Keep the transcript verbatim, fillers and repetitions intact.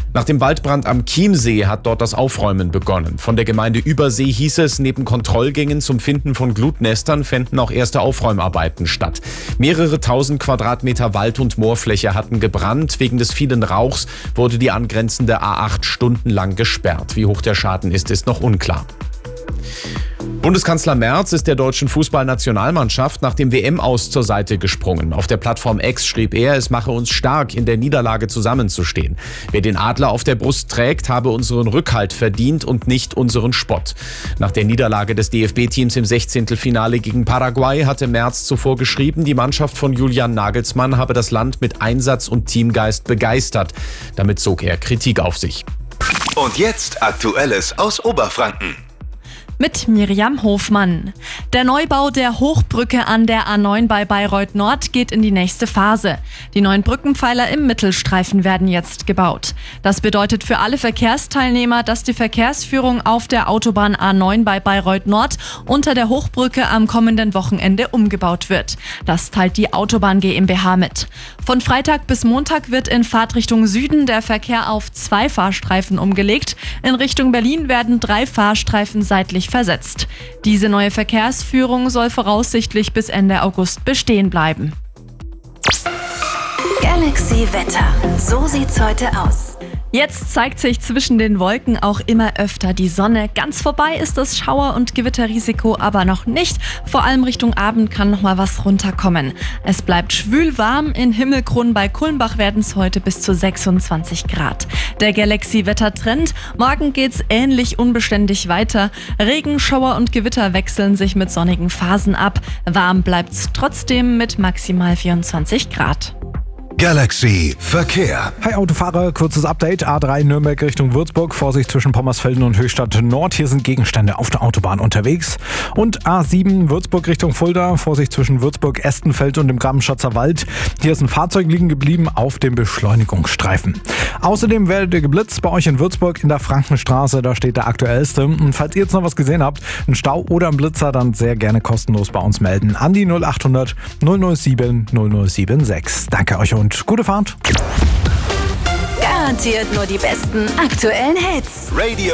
Nach dem Waldbrand am Chiemsee hat dort das Aufräumen begonnen. Von der Gemeinde Übersee hieß es, neben Kontrollgängen zum Finden von Glutnestern fänden auch erste Aufräumarbeiten statt. Mehrere tausend Quadratmeter Wald- und Moorfläche hatten gebrannt. Wegen des vielen Rauchs wurde die angrenzende A acht stundenlang gesperrt. Wie hoch der Schaden ist, ist noch unklar. Bundeskanzler Merz ist der deutschen Fußballnationalmannschaft nach dem W M-Aus zur Seite gesprungen. Auf der Plattform X schrieb er, es mache uns stark, in der Niederlage zusammenzustehen. Wer den Adler auf der Brust trägt, habe unseren Rückhalt verdient und nicht unseren Spott. Nach der Niederlage des D F B-Teams im Sechzehntelfinale gegen Paraguay hatte Merz zuvor geschrieben, die Mannschaft von Julian Nagelsmann habe das Land mit Einsatz und Teamgeist begeistert. Damit zog er Kritik auf sich. Und jetzt Aktuelles aus Oberfranken. Mit Miriam Hofmann. Der Neubau der Hochbrücke an der A neun bei Bayreuth Nord geht in die nächste Phase. Die neuen Brückenpfeiler im Mittelstreifen werden jetzt gebaut. Das bedeutet für alle Verkehrsteilnehmer, dass die Verkehrsführung auf der Autobahn A neun bei Bayreuth Nord unter der Hochbrücke am kommenden Wochenende umgebaut wird. Das teilt die Autobahn GmbH mit. Von Freitag bis Montag wird in Fahrtrichtung Süden der Verkehr auf zwei Fahrstreifen umgelegt. In Richtung Berlin werden drei Fahrstreifen seitlich versetzt. Diese neue Verkehrsführung soll voraussichtlich bis Ende August bestehen bleiben. Galaxy Wetter. So sieht's heute aus. Jetzt zeigt sich zwischen den Wolken auch immer öfter die Sonne. Ganz vorbei ist das Schauer- und Gewitterrisiko aber noch nicht. Vor allem Richtung Abend kann noch mal was runterkommen. Es bleibt schwül warm. In Himmelkron bei Kulmbach werden es heute bis zu sechsundzwanzig Grad. Der Galaxy-Wetter-Trend. Morgen geht's ähnlich unbeständig weiter. Regen, Schauer und Gewitter wechseln sich mit sonnigen Phasen ab. Warm bleibt's trotzdem mit maximal vierundzwanzig Grad. Galaxy Verkehr. Hi Autofahrer, kurzes Update. A drei Nürnberg Richtung Würzburg. Vorsicht zwischen Pommersfelden und Höchstadt Nord. Hier sind Gegenstände auf der Autobahn unterwegs. Und A sieben Würzburg Richtung Fulda. Vorsicht zwischen Würzburg, Estenfeld und dem Grabenschatzer Wald. Hier ist ein Fahrzeug liegen geblieben auf dem Beschleunigungsstreifen. Außerdem werdet ihr geblitzt bei euch in Würzburg in der Frankenstraße. Da steht der aktuellste. Und falls ihr jetzt noch was gesehen habt, einen Stau oder einen Blitzer, dann sehr gerne kostenlos bei uns melden. An die null acht hundert null null sieben null null sieben sechs. Danke euch und gute Fahrt. Garantiert nur die besten aktuellen Hits. Radio